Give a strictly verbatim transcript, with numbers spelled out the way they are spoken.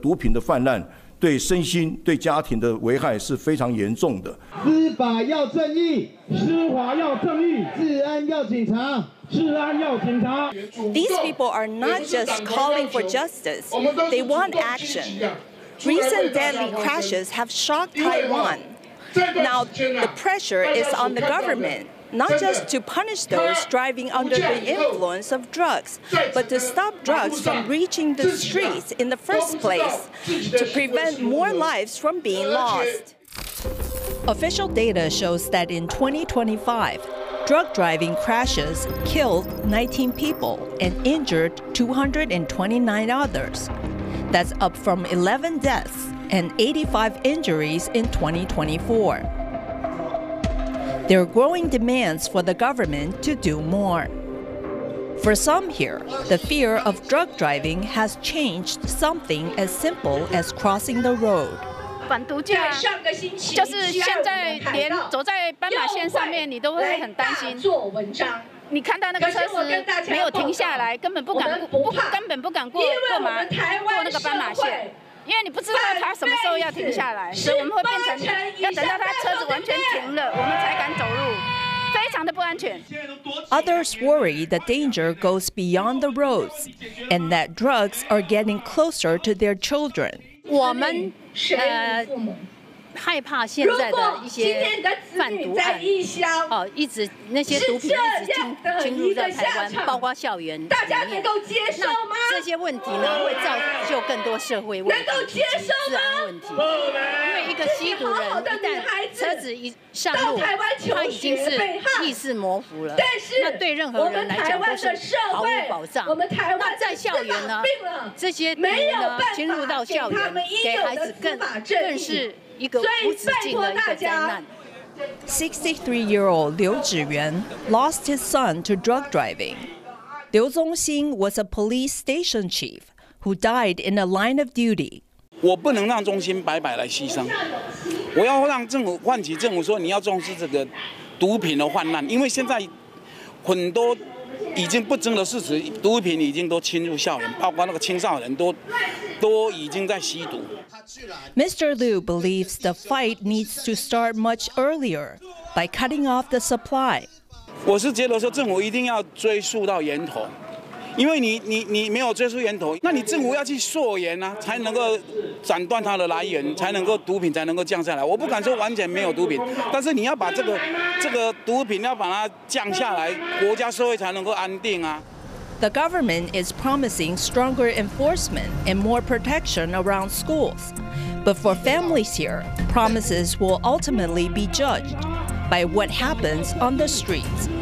毒品的泛滥，对身心、对家庭的危害是非常严重的。 司法要正义， 司法要正义， 治安要警察。 These people are not just calling for justice, they want action. Recent deadly crashes have shocked Taiwan. Now, the pressure is on the government, not just to punish those driving under the influence of drugs, but to stop drugs from reaching the streets in the first place, to prevent more lives from being lost. Official data shows that in twenty twenty-five, drug driving crashes killed nineteen people and injured two hundred twenty-nine others. That's up from eleven deaths and eighty-five injuries in twenty twenty-four. There are growing demands for the government to do more. For some here, the fear of drug driving has changed something as simple as crossing the road. 反毒驾就是现在连走在斑马线上面，你都会很担心。你看到那个车子没有停下来，根本不敢不根本不敢过过马过那个斑马线，因为你不知道他什么时候要停下来，所以我们会变成要等到他车子完全停了，我们才敢走路，非常的不安全。 Others worry the danger goes beyond the roads, and that drugs are getting closer to their children. 我们呃害怕现在的一些贩毒案，哦，一直那些毒品一直进进入到台湾，包括校园里面。那这些问题呢，会造就更多社会问题以及治安问题。因为一个吸毒人一旦车子一上路，他已经是意识模糊了，那对任何人来讲都是毫无保障。那在校园呢，这些毒呢进入到校园，给孩子更更是。 sixty-three-year-old Liu Zhiyuan lost his son to drug driving. Liu Zongxing was a police station chief who died in a line of duty. 我不能让中心白白来牺牲，我要让政府唤起政府说你要重视这个毒品的泛滥，因为现在很多。已经不争的事实，毒品已经都侵入校园，包括那个青少年都都已经在吸毒。 Mister Liu believes the fight needs to start much earlier by cutting off the supply. 我是觉得说政府一定要追溯到源头，因为你你你没有追溯源头，那你政府要去溯源啊，才能够斩断它的来源，才能够毒品才能够降下来。我不敢说完全没有毒品，但是你要把这个这个毒品要把它降下来，国家社会才能够安定啊。 The government is promising stronger enforcement and more protection around schools. But for families here, promises will ultimately be judged by what happens on the streets.